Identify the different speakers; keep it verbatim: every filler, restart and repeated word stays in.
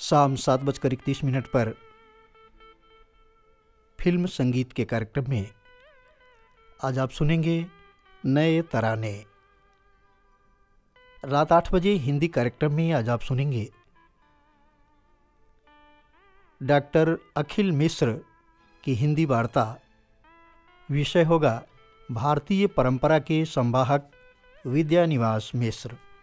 Speaker 1: शाम सात बजकर इकतीस मिनट पर फिल्म संगीत के कार्यक्रम में आज आप सुनेंगे नए तराने। रात आठ बजे हिंदी कार्यक्रम में आज आप सुनेंगे डॉक्टर अखिल मिश्र की हिंदी वार्ता। विषय होगा भारतीय परंपरा के संवाहक विद्यानिवास मिश्र।